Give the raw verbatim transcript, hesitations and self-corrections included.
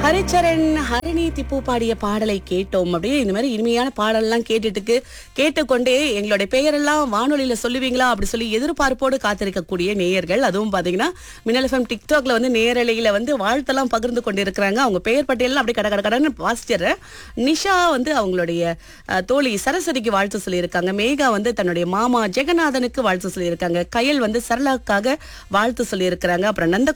ஹரிச்சரன் ஹரிணி திப்பு பாடிய பாடலை கேட்டோம். அப்படியே இந்த மாதிரி இனிமையான பாடல்லாம் கேட்டுட்டு கேட்டுக்கொண்டே எங்களுடைய பெயரெல்லாம் வானொலியில சொல்லுவீங்களா அப்படி சொல்லி எதிர்பார்ப்போடு காத்திருக்கக்கூடிய நேயர்கள், அதுவும் பாத்தீங்கன்னா மின்னல் எஃப்எம் டிக்டாக்ல வந்து நேரலையில வந்து வாழ்த்தெல்லாம் பகிர்ந்து கொண்டு இருக்கிறாங்க. அவங்க பெயர் பட்டியலாம் அப்படி கட கட கடன்னு வாசிச்சிடுறேன். நிஷா வந்து அவங்களுடைய அஹ், தோழி சரஸ்வதிக்கு வாழ்த்து சொல்லியிருக்காங்க. மேகா வந்து தன்னுடைய மாமா ஜெகநாதனுக்கு வாழ்த்து சொல்லியிருக்காங்க. கயல் வந்து சரளாக்காக வாழ்த்து சொல்லியிருக்கிறாங்க. அப்புறம் நந்த